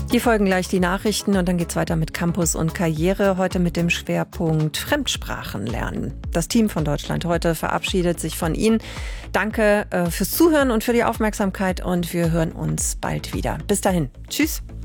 Hier folgen gleich die Nachrichten und dann geht's weiter mit Campus und Karriere. Heute mit dem Schwerpunkt Fremdsprachen lernen. Das Team von Deutschland heute verabschiedet sich von Ihnen. Danke fürs Zuhören und für die Aufmerksamkeit und wir hören uns bald wieder. Bis dahin. Tschüss.